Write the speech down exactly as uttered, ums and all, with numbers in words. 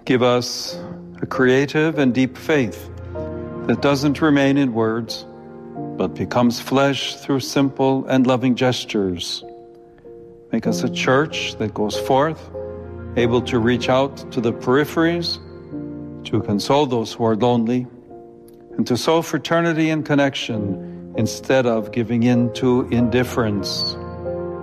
Give us a creative and deep faith that doesn't remain in words, but becomes flesh through simple and loving gestures. Make us a church that goes forth, able to reach out to the peripheries, to console those who are lonely, and to sow fraternity and connection instead of giving in to indifference.